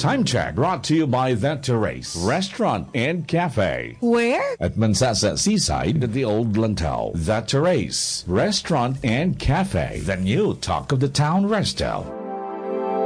Time check brought to you by The Terrace Restaurant and Cafe. Where? At Mansasa Seaside at the Old Lantau. The Terrace Restaurant and Cafe. The new talk of the town, Restel.